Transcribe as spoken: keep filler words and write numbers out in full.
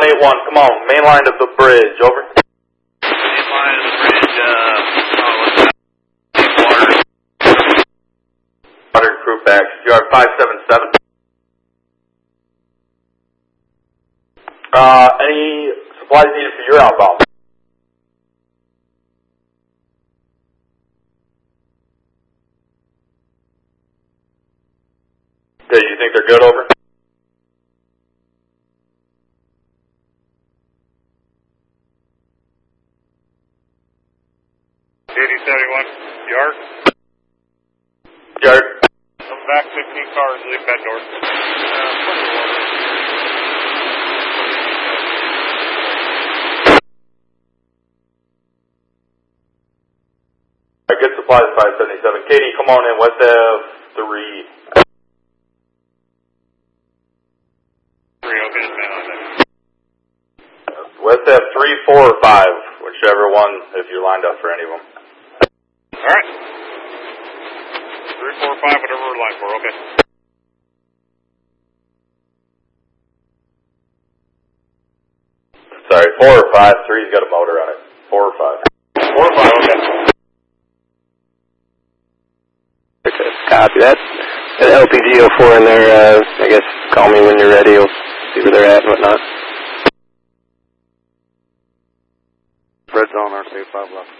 eight one, come on, main line of the bridge, over. Main line of the bridge, uh, oh, what's that? Water. Water crew back, C R five seven seven. Uh, any supplies needed for your outbound? Okay, you think they're good, over? eighty seventy-one, yard. Yard. Come back fifteen cars, leave that door. Uh, good supplies, five seventy-seven. Katie, come on in, West Ave three. three, okay, just man on that. West Ave three, four, or five, whichever one, if you're lined up for any of them. Alright. three, four, five, whatever we're lined for, okay. Sorry, four or five, three's got a motor on it. Four or five. four or five, okay. Okay, copy that. Got L P G oh four in there, uh, I guess call me when you're ready, we'll see where they're at and whatnot. Fred's on our state five left.